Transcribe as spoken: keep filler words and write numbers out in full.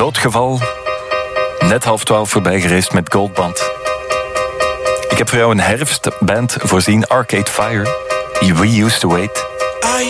Noodgeval. Net half twaalf voorbij gereisd met Goldband. Ik heb voor jou een herfstband voorzien, Arcade Fire. We Used to Wait.